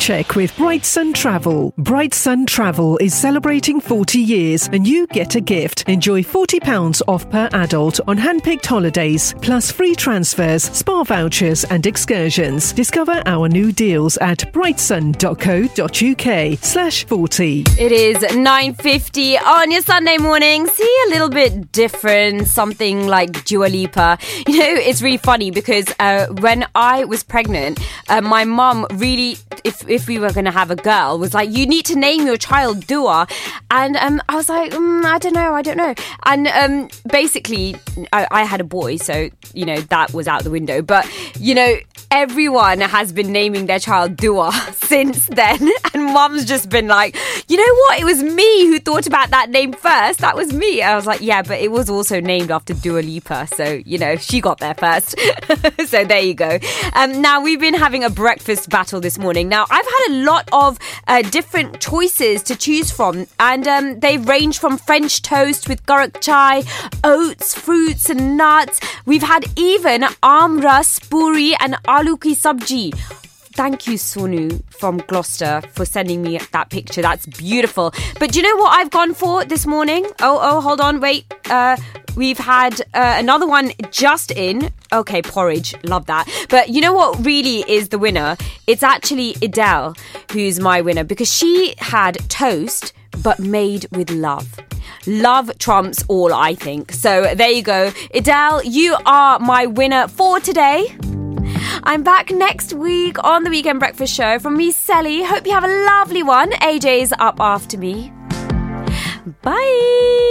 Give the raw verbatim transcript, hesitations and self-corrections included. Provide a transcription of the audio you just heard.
check with Bright Sun Travel. Bright Sun Travel is celebrating forty years and you get a gift. Enjoy forty pounds off per adult on hand-picked holidays, plus free transfers, spa vouchers and excursions. Discover our new deals at brightsun.co.uk slash 40. It is nine fifty on your Sunday morning. See, a little bit different, something like Dua Lipa. You know, it's really funny because uh, when I was pregnant, uh, my mum really, if if we were going to have a girl, was like, you need to name your child Dua. And um, I was like, mm, I don't know, I don't know. And um, basically, I, I had a boy, so, you know, that was out the window. But, you know, everyone has been naming their child Dua since then. And mum's just been like, you know what? It was me who thought about that name first. That was me. I was like, yeah, but it was also named after Dua Lipa. So, you know, she got there first. So there you go. Um, now, we've been having a breakfast battle this morning. Now, I've had a lot of uh, different choices to choose from. And um, they range from French toast with garak chai, oats, fruits and nuts. We've had even amras, puri and aloo ki sabji. Thank you, Sonu from Gloucester, for sending me that picture. That's beautiful. But do you know what I've gone for this morning? Oh, oh, hold on, wait. Uh, we've had uh, another one just in. Okay, porridge. Love that. But you know what really is the winner? It's actually Idel who's my winner because she had toast but made with love. Love trumps all, I think. So there you go. Idel, you are my winner for today. I'm back next week on the Weekend Breakfast Show. From me, Sally. Hope you have a lovely one. A J's up after me. Bye.